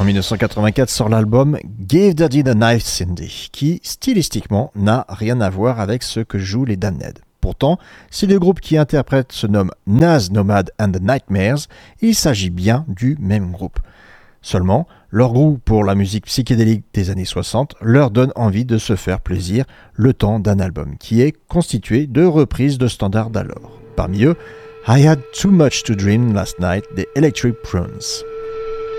1984 sort l'album Give Daddy the Knife Cindy, qui stylistiquement n'a rien à voir avec ce que jouent les Damned. Pourtant, si le groupe qui interprète se nomme Nas Nomad and the Nightmares, il s'agit bien du même groupe. Seulement, leur goût pour la musique psychédélique des années 60 leur donne envie de se faire plaisir le temps d'un album qui est constitué de reprises de standards d'alors. Parmi eux, I Had Too Much to Dream Last Night des Electric Prunes.